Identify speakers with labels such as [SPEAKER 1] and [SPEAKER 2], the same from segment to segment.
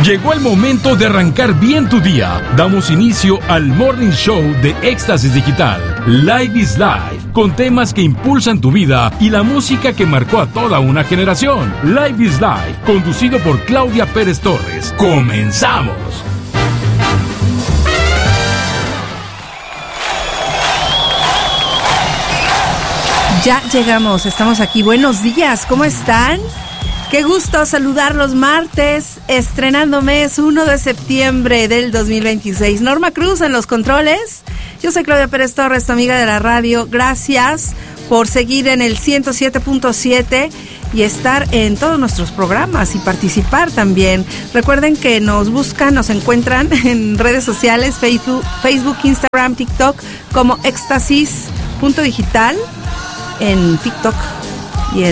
[SPEAKER 1] Llegó el momento de arrancar bien tu día. Damos inicio al Morning Show de Éxtasis Digital. Live is Life, con temas que impulsan tu vida y la música que marcó a toda una generación. Live is Life, conducido por Claudia Pérez Torres. ¡Comenzamos!
[SPEAKER 2] Ya llegamos, estamos aquí. Buenos días, ¿cómo están? Qué gusto saludarlos martes, estrenando mes 1 de septiembre del 2026. Norma Cruz en los controles. Yo soy Claudia Pérez Torres, tu amiga de la radio. Gracias por seguir en el 107.7 y estar en todos nuestros programas y participar también. Recuerden que nos buscan, nos encuentran en redes sociales, Facebook, Instagram, TikTok, como Éxtasis.digital, en TikTok y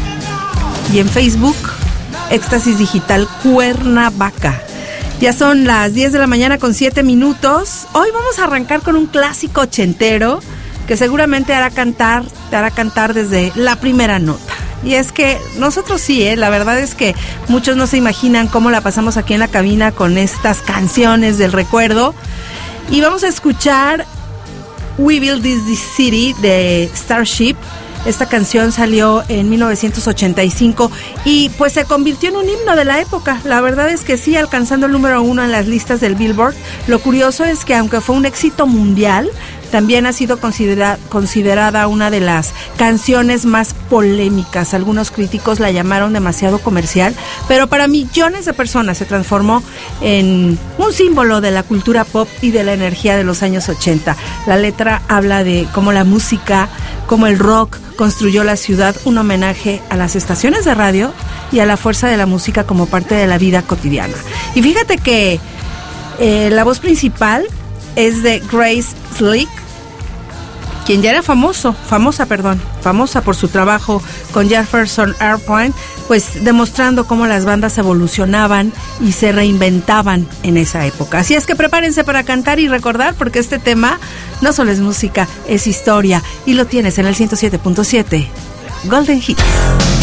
[SPEAKER 2] en Facebook, Éxtasis Digital Cuernavaca. Ya son las 10 de la mañana con 7 minutos. Hoy vamos a arrancar con un clásico ochentero que seguramente te hará cantar desde la primera nota. Y es que nosotros sí, la verdad es que muchos no se imaginan cómo la pasamos aquí en la cabina con estas canciones del recuerdo. Y vamos a escuchar We Build This City de Starship. Esta canción salió en 1985 y pues se convirtió en un himno de la época. La verdad es que sí, alcanzando el número 1 en las listas del Billboard. Lo curioso es que aunque fue un éxito mundial, también ha sido considerada una de las canciones más polémicas. Algunos críticos la llamaron demasiado comercial, pero para millones de personas se transformó en un símbolo de la cultura pop y de la energía de los años 80. La letra habla de cómo la música, cómo el rock construyó la ciudad, un homenaje a las estaciones de radio y a la fuerza de la música como parte de la vida cotidiana. Y fíjate que la voz principal es de Grace Slick, quien ya era famosa por su trabajo con Jefferson Airplane, pues demostrando cómo las bandas evolucionaban y se reinventaban en esa época. Así es que prepárense para cantar y recordar, porque este tema no solo es música, es historia, y lo tienes en el 107.7 Golden Hits.